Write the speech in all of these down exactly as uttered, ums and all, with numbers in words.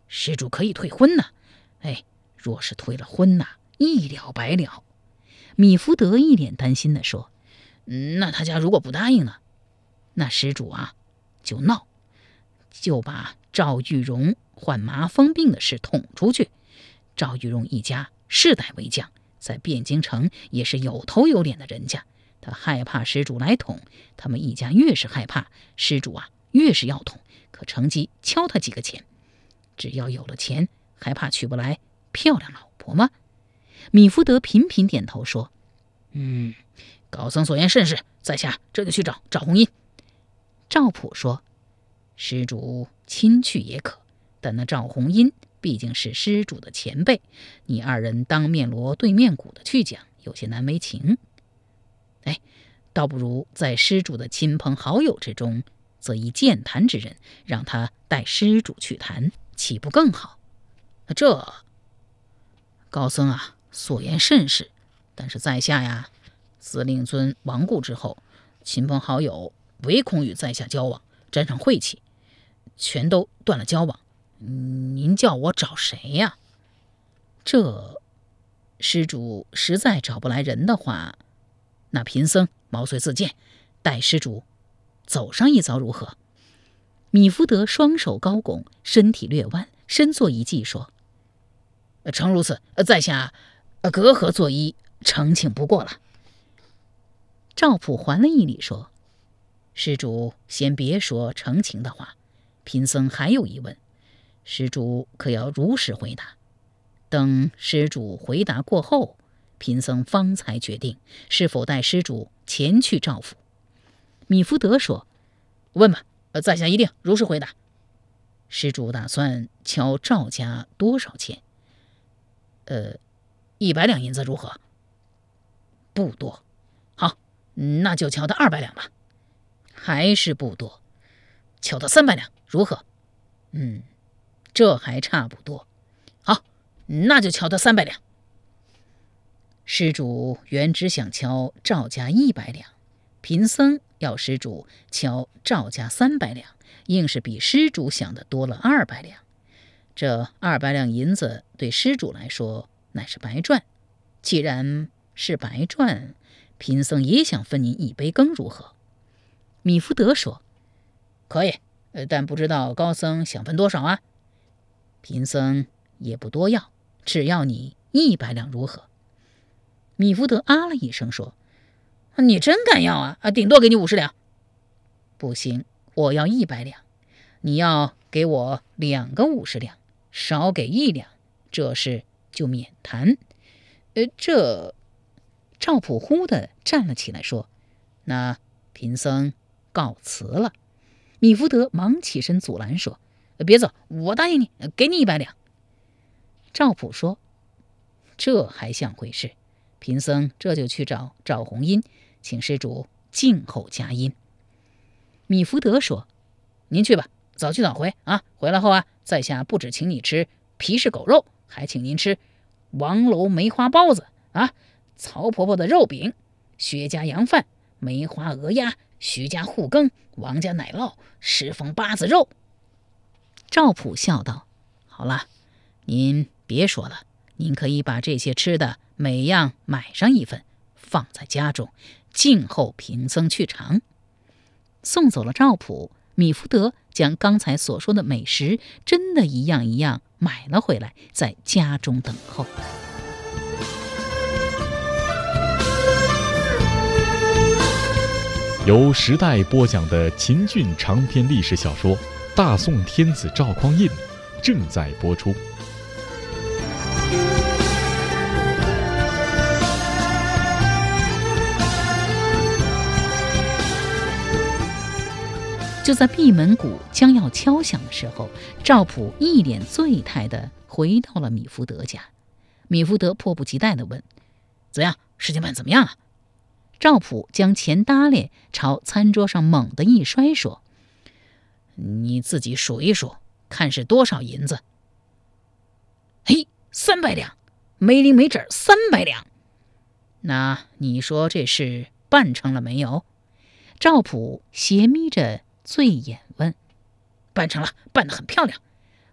施主可以退婚呐。哎，若是退了婚呐，一了百了。米福德一脸担心地说：嗯，那他家如果不答应呢？那施主啊就闹，就把赵玉荣患麻风病的事捅出去。赵玉荣一家世代为将，在汴京城也是有头有脸的人家，他害怕施主来捅，他们一家越是害怕，施主啊越是要捅，可乘机敲他几个钱。只要有了钱，还怕娶不来漂亮老婆吗？米福德频频点头说：嗯，高僧所言甚是，在下这就去找赵红英。赵普说：施主亲去也可，但那赵红英毕竟是施主的前辈，你二人当面锣对面鼓的去讲，有些难为情。哎，倒不如在施主的亲朋好友之中，择一健谈之人，让他带施主去谈，岂不更好？这高僧啊，所言甚是，但是在下呀，自令尊亡故之后，亲朋好友唯恐与在下交往，沾上晦气，全都断了交往。您叫我找谁呀？这施主实在找不来人的话，那贫僧毛遂自荐，带施主走上一遭如何？米福德双手高拱，身体略弯，身作一计说：诚如此，在下隔河作揖，诚请不过了。赵普还了一礼说：施主先别说诚情的话，贫僧还有疑问，施主可要如实回答。等施主回答过后，贫僧方才决定是否带施主前去赵府。米福德说：问吧，在下一定如实回答。施主打算敲赵家多少钱？呃，一百两银子如何？不多。好，那就敲他二百两吧。还是不多。敲他三百两如何？嗯，这还差不多。好，那就敲他三百两。施主原只想敲赵家一百两，贫僧要施主敲赵家三百两，硬是比施主想的多了二百两。这二百两银子对施主来说乃是白赚，既然是白赚，贫僧也想分您一杯羹，如何？米福德说：可以，但不知道高僧想分多少啊？贫僧也不多要，只要你一百两如何？米福德啊了一声说：你真敢要啊？啊，顶多给你五十两。不行，我要一百两，你要给我两个五十两，少给一两，这事就免谈。呃，这赵普忽地站了起来说：那贫僧告辞了。米福德忙起身阻拦说：别走，我答应你，给你一百两。赵普说：这还像回事？贫僧这就去找赵红英，请施主静候佳音。米福德说：您去吧，早去早回啊！回来后啊，在下不只请你吃皮氏狗肉，还请您吃王楼梅花包子啊，曹婆婆的肉饼，薛家羊饭，梅花鹅鸭，徐家护羹，王家奶酪，石凤八子肉。赵普笑道：好了，您别说了，您可以把这些吃的每样买上一份，放在家中，静候贫僧去尝。送走了赵普，米福德将刚才所说的美食真的一样一样买了回来，在家中等候。 由时代播讲的秦俊长篇历史小说《大宋天子赵匡胤》正在播出。 就在闭门鼓将要敲响的时候，赵普一脸醉态地回到了米福德家。米福德迫不及待地问：怎样，事情办怎么样啊？赵普将钱搭列朝餐桌上猛地一摔，说：你自己数一数，看是多少银子。嘿，三百两，没零没整三百两。那你说这事办成了没有？赵普斜眯着醉眼问。办成了，办得很漂亮。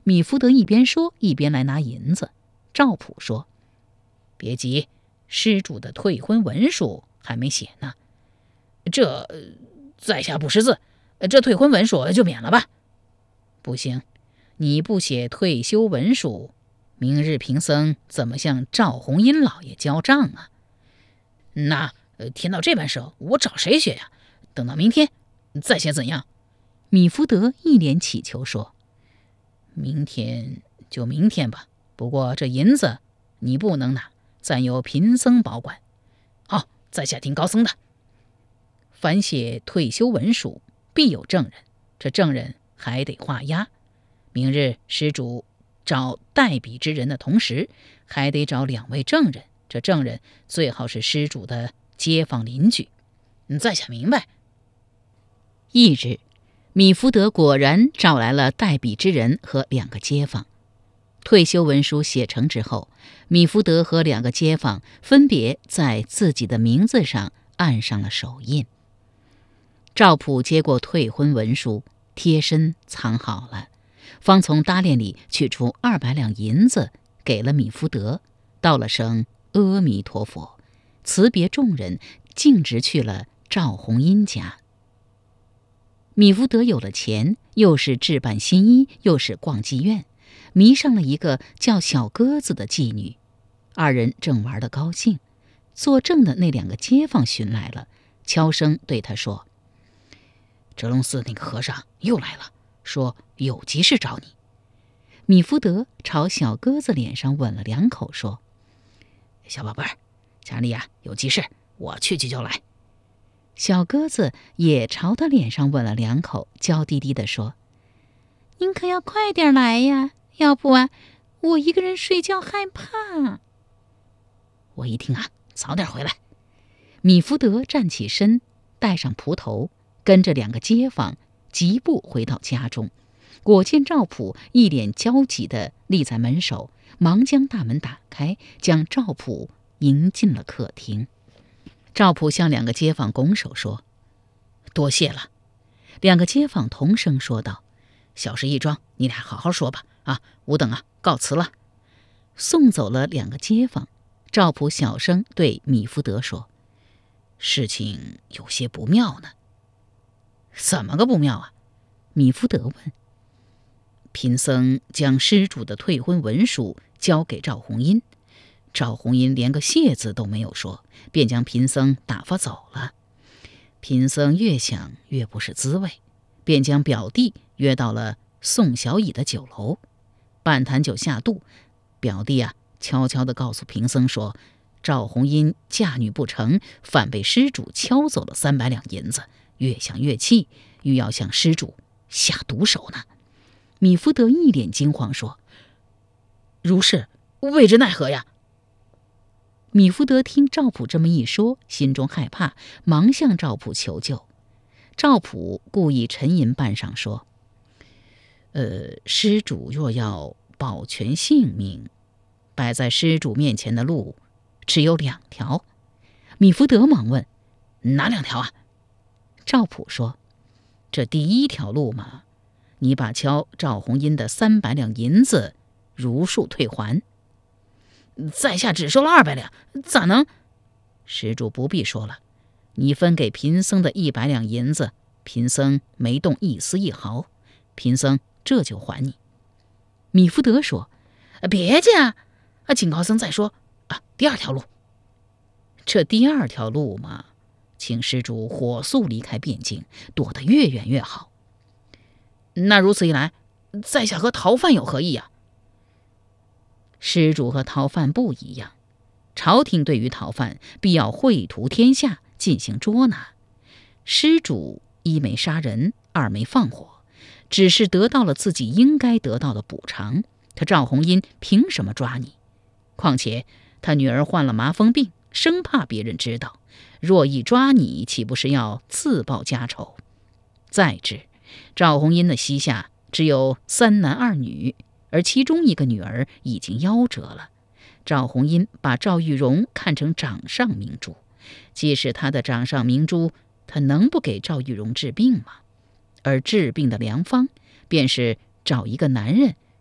米福德一边说一边来拿银子。赵普说：“别急，施主的退婚文书还没写呢。”这在下不识字，这退婚文书就免了吧。不行，你不写退休文书，明日贫僧怎么向赵红英老爷交账啊？那天到这般时候，我找谁写呀？等到明天再写怎样？米福德一脸乞求说：“明天就明天吧，不过这银子你不能拿，暂由贫僧保管。”哦，在下听高僧的。凡写退休文书，必有证人，这证人还得画押。明日施主找代笔之人的同时，还得找两位证人，这证人最好是施主的街坊邻居。在下明白。翌日，米福德果然找来了代笔之人和两个街坊。退休文书写成之后，米福德和两个街坊分别在自己的名字上按上了手印。赵普接过退婚文书，贴身藏好了，方从搭链里取出二百两银子，给了米福德，道了声阿弥陀佛，辞别众人，径直去了赵红英家。米福德有了钱，又是置办新衣，又是逛妓院，迷上了一个叫小鸽子的妓女。二人正玩得高兴，作证的那两个街坊寻来了，悄声对他说：“哲龙寺那个和尚又来了，说有急事找你。”米福德朝小鸽子脸上吻了两口，说：“小宝贝儿，家里呀、啊、有急事，我去去就来。”小鸽子也朝他脸上吻了两口，娇滴滴地说：“您可要快点来呀，要不啊，我一个人睡觉害怕。”我一听啊，早点回来。米福德站起身，带上蒲头，跟着两个街坊疾步回到家中，果见赵普一脸焦急地立在门首，忙将大门打开，将赵普迎进了客厅。赵普向两个街坊拱手说：“多谢了。”两个街坊同声说道：“小事一桩，你俩好好说吧。啊，吾等啊，告辞了。”送走了两个街坊，赵普小声对米福德说：“事情有些不妙呢。”“怎么个不妙啊？”米福德问。“贫僧将施主的退婚文书交给赵红英，赵红英连个谢字都没有说，便将贫僧打发走了。贫僧越想越不是滋味，便将表弟约到了宋小乙的酒楼。半坛酒下肚，表弟啊悄悄地告诉贫僧说，赵红英嫁女不成，反被施主敲走了三百两银子，越想越气，欲要向施主下毒手呢。”米福德一脸惊慌说：“如是，未知奈何呀？”米福德听赵普这么一说，心中害怕，忙向赵普求救。赵普故意沉吟半晌说：“呃，施主若要保全性命，摆在施主面前的路只有两条。”米福德忙问：“哪两条啊？”赵普说：“这第一条路嘛，你把敲赵红英的三百两银子如数退还。”“在下只收了二百两，咋能？”“施主不必说了，你分给贫僧的一百两银子，贫僧没动一丝一毫，贫僧这就还你。”米福德说：“别介啊，请高僧再说啊。第二条路。”“这第二条路嘛，请施主火速离开汴京，躲得越远越好。”“那如此一来，在下和逃犯有何异呀？”“施主和逃犯不一样，朝廷对于逃犯必要绘图天下，进行捉拿。施主一没杀人，二没放火，只是得到了自己应该得到的补偿。他赵红英凭什么抓你？况且他女儿患了麻风病，生怕别人知道，若一抓你，岂不是要自报家仇？再之，赵红英的膝下只有三男二女，而其中一个女儿已经夭折了。赵红英把赵玉荣看成掌上明珠，既是他的掌上明珠，他能不给赵玉荣治病吗？而治病的良方，便是找一个男人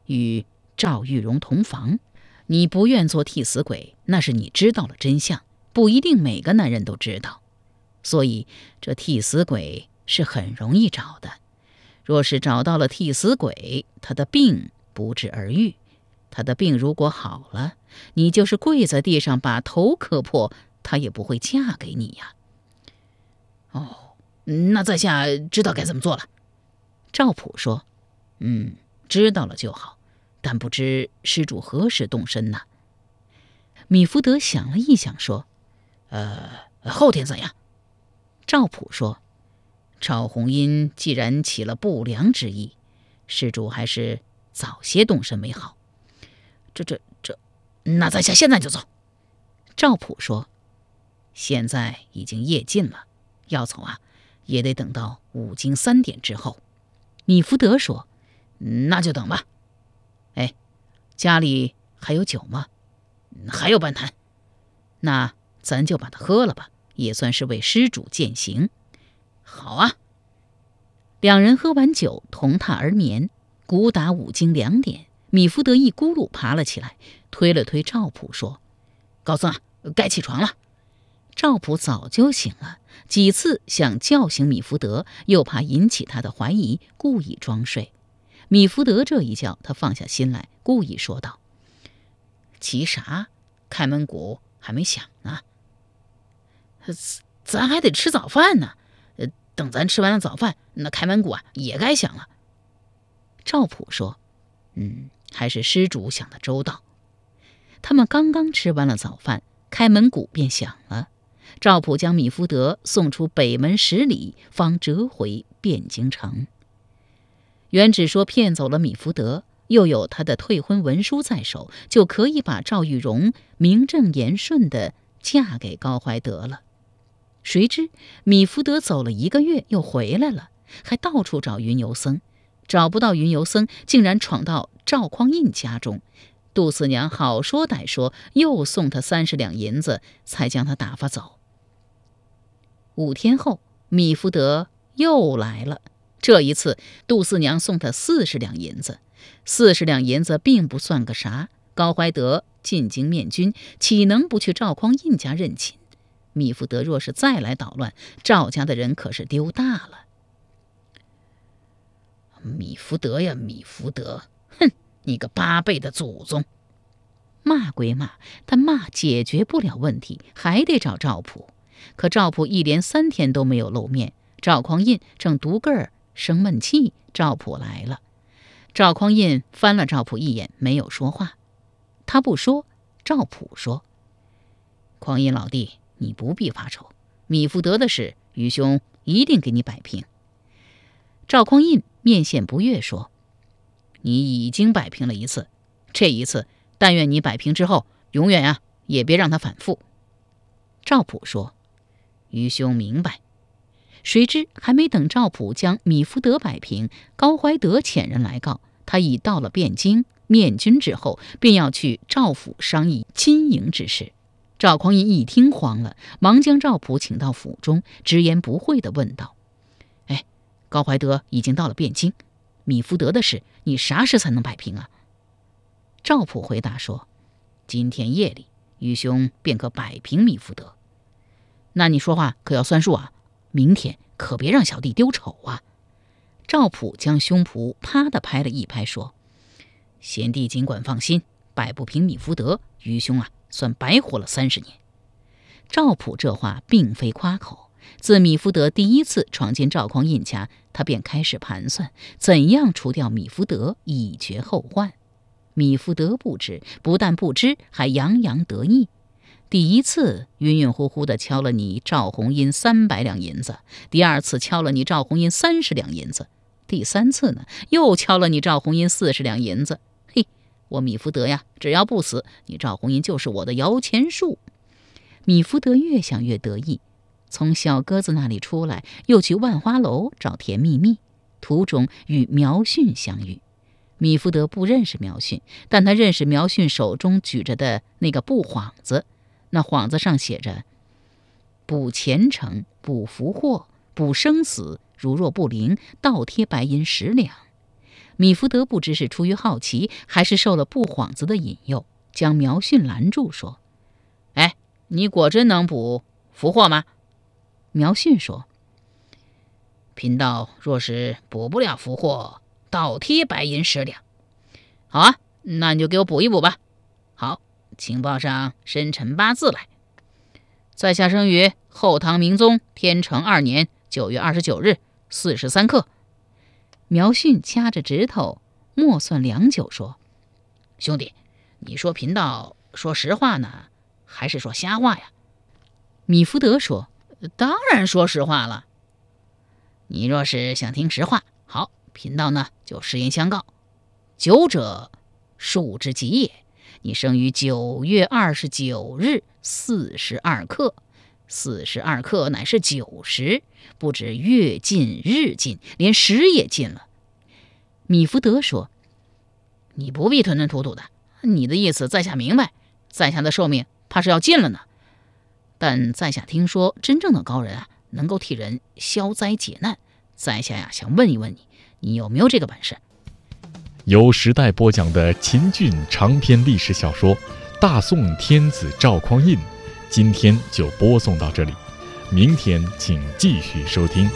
与赵玉荣同房。你不愿做替死鬼，那是你知道了真相，不一定每个男人都知道。所以这替死鬼是很容易找的。若是找到了替死鬼，他的病不治而愈。他的病如果好了，你就是跪在地上把头磕破，他也不会嫁给你呀。哦，那在下知道该怎么做了。赵普说：嗯，知道了就好，但不知施主何时动身呢？米福德想了一想说：呃，后天怎样？赵普说：赵红英既然起了不良之意，施主还是早些动身为好。这这这，那在下现在就走。赵普说：现在已经夜尽了，要走啊，也得等到午经三点之后。米福德说：那就等吧。哎，家里还有酒吗？还有半坛。那咱就把它喝了吧，也算是为施主践行。好啊。两人喝完酒，同榻而眠。鼓打午经两点，米福德一咕噜爬了起来，推了推赵普说：高僧啊，该起床了。赵普早就醒了，几次想叫醒米福德，又怕引起他的怀疑，故意装睡。米福德这一叫，他放下心来，故意说道：骑啥？开门鼓还没响呢。咱还得吃早饭呢，等咱吃完了早饭，那开门鼓啊也该响了。赵普说：嗯，还是施主想得周到。他们刚刚吃完了早饭，开门鼓便响了。赵普将米福德送出北门十里，方折回汴京城。原只说骗走了米福德，又有他的退婚文书在手，就可以把赵玉荣名正言顺地嫁给高怀德了。谁知米福德走了一个月又回来了，还到处找云游僧，找不到云游僧，竟然闯到赵匡胤家中。杜四娘好说歹说，又送他三十两银子，才将他打发走。五天后，米福德又来了。这一次，杜四娘送他四十两银子。四十两银子并不算个啥，高怀德进京面君，岂能不去赵匡胤家认亲？米福德若是再来捣乱，赵家的人可是丢大了。米福德呀，米福德，哼，你个八辈的祖宗！骂归骂，但骂解决不了问题，还得找赵普。可赵普一连三天都没有露面，赵匡胤正独个儿生闷气，赵普来了。赵匡胤翻了赵普一眼，没有说话。他不说，赵普说：匡胤老弟，你不必发愁，米福德的事，愚兄一定给你摆平。赵匡胤面现不悦说：你已经摆平了一次，这一次但愿你摆平之后，永远啊也别让他反复。赵普说：愚兄明白。谁知还没等赵普将米福德摆平，高怀德遣人来告，他已到了汴京，面君之后，便要去赵府商议亲迎之事。赵匡胤一听慌了，忙将赵普请到府中，直言不讳地问道：哎，高怀德已经到了汴京，米福德的事，你啥时才能摆平啊？赵普回答说：今天夜里，愚兄便可摆平米福德。那你说话可要算数啊，明天可别让小弟丢丑啊！赵普将胸脯啪地拍了一拍，说：贤弟尽管放心，摆不平米福德，愚兄啊算白活了三十年。赵普这话并非夸口，自米福德第一次闯进赵匡胤家，他便开始盘算怎样除掉米福德，以绝后患。米福德不知，不但不知，还洋洋得意。第一次晕晕乎乎地敲了你赵红英三百两银子，第二次敲了你赵红英三十两银子，第三次呢，又敲了你赵红英四十两银子。嘿，我米福德呀，只要不死，你赵红英就是我的摇钱树。米福德越想越得意，从小鸽子那里出来，又去万花楼找甜蜜蜜，途中与苗训相遇。米福德不认识苗训，但他认识苗训手中举着的那个布幌子，那幌子上写着：补前程，补福祸，补生死，如若不灵，倒贴白银十两。 米福德不知是出于好奇，还是受了布幌子的引诱，将苗训拦住，说：“哎，你果真能捕俘获吗？”苗训说：“贫道若是捕不了俘获，倒贴白银十两。”“好啊，那你就给我补一补吧。”“好，请报上生辰八字来。”“在下生于后唐明宗天成二年九月二十九日四时三刻。”苗训掐着指头默算良久，说：“兄弟，你说贫道说实话呢，还是说瞎话呀？”米福德说：“当然说实话了。”“你若是想听实话，好，贫道呢就实言相告。九者，数之吉也。你生于九月二十九日四时二刻，四十二刻乃是九时，不止月尽日尽，连时也尽了。”米福德说：“你不必吞吞吐吐的，你的意思在下明白，在下的寿命怕是要尽了呢。但在下听说真正的高人啊，能够替人消灾解难，在下呀想问一问你，你有没有这个本事？” 由时代播讲的秦俊长篇历史小说《大宋天子赵匡胤》，今天就播送到这里，明天请继续收听。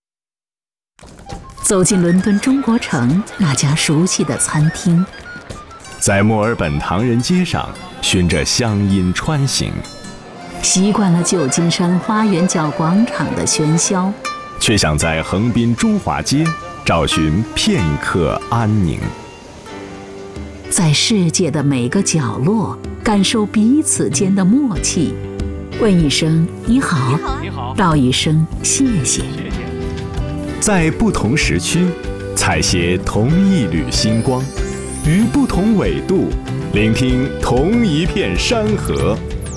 走进伦敦中国城那家熟悉的餐厅， 在墨尔本唐人街上循着乡音穿行， 习惯了旧金山花园角广场的喧嚣， 却想在横滨中华街找寻片刻安宁。 在世界的每个角落感受彼此间的默契，问一声你好，你好，道一声谢谢。 在不同时区采撷同一缕星光，于不同纬度聆听同一片山河。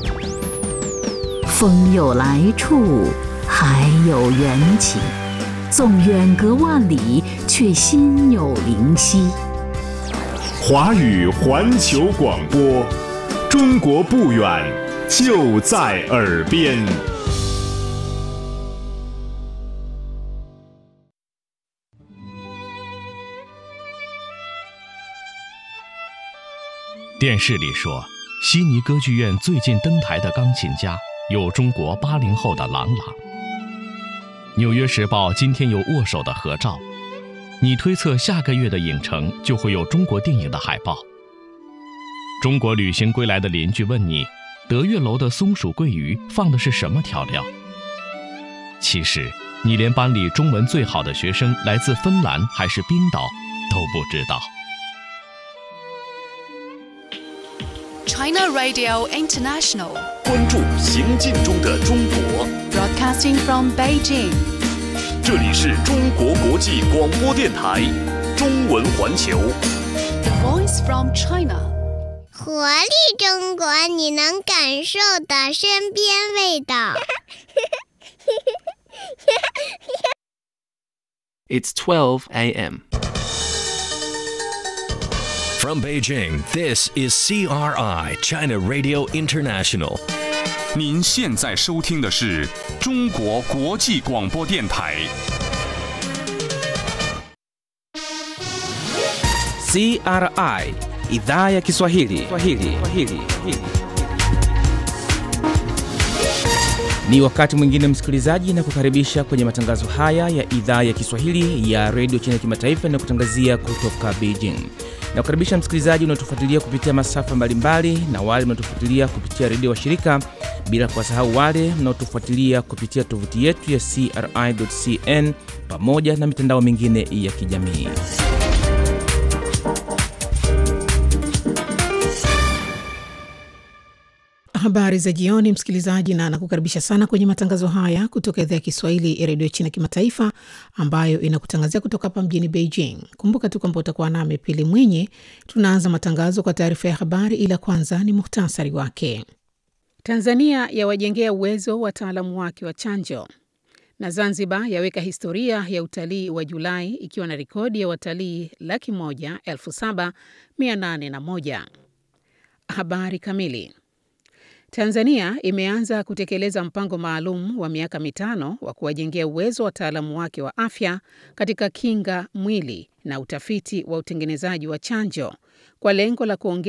风有来处，海有缘起，纵远隔万里，却心有灵犀。 华语环球广播，中国不远，就在耳边。 电视里说，悉尼歌剧院最近登台的钢琴家有中国八零后的郎朗。纽约时报今天有握手的合照，你推测下个月的影城就会有中国电影的海报。中国旅行归来的邻居问你，德月楼的松鼠桂鱼放的是什么调料？其实你连班里中文最好的学生来自芬兰还是冰岛都不知道。 China Radio International， 关注行进中的中国。 Broadcasting from Beijing， 这里是中国国际广播电台中文环球。 The Voice from China， 活力中国，你能感受的身边味道。 It's twelve a m From Beijing, this is C R I, China Radio International. 您现在收听的是中国国际广播电台。 C R I, Idhaa ya Kiswahili. Swahili. Swahili. Ni wakati mwingine msikilizaji, na kukaribisha kwenye matangazo haya ya idhaa ya Kiswahili ya Radio China Kimataifa na kutangazia kutoka Beijing. Na kukaribisha msikilizaji unaotufuatilia kupitia masafa mbalimbali na wale mnaotufuatilia kupitia redio wa shirika, bila kuwasahau wale mnaotufuatilia kupitia tovuti yetu ya c r i dot c n pamoja na mitandao mingine ya kijamii. Habari za jioni msikilizaji, na nakukaribisha sana kwenye matangazo haya kutoka idhaa ya Kiswahili ya Radio China Kimataifa ambayo inakutangazia kutoka hapa mjini Beijing. Kumbuka tu kwamba utakuwa nami Pili Mwenye. Tunaanza matangazo kwa taarifa ya habari, ila kwanza ni muhtasari wake. Tanzania yawajengea uwezo wataalamu wake wa chanjo. Na Zanzibar yaweka historia ya utalii wa Julai ikiwa na rekodi ya watalii laki moja elfu saba mia nane na moja. Habari kamili. Tanzania imeanza kutekeleza mpango maalum wa miaka mitano wa kuwajengea uwezo wataalamu wake wa afya katika kinga mwili na utafiti wa utengenezaji wa chanjo kwa lengo la kuongeza